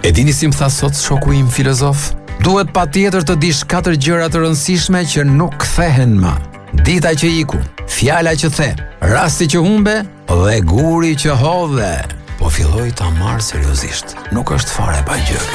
E dini si më tha sot shoku im filozof? Duhet patjetër të dish 4 gjëra të rëndësishme që nuk kthehen më. Dita që iku, fjala që the, rasti që humbe dhe guri që hodhe. Po filloi ta marr seriozisht. Nuk është fare pa gjë.